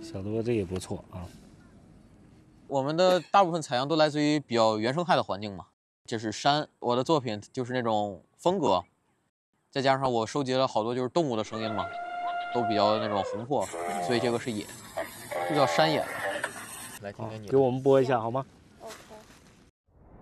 小多这也不错啊。 我们的大部分采样都来自于比较原生态的环境嘛，这是山，我的作品就是那种风格，再加上我收集了好多就是动物的声音嘛，都比较那种宏阔，所以这个是野，就叫山野。来听听你的， 给我们播一下好吗？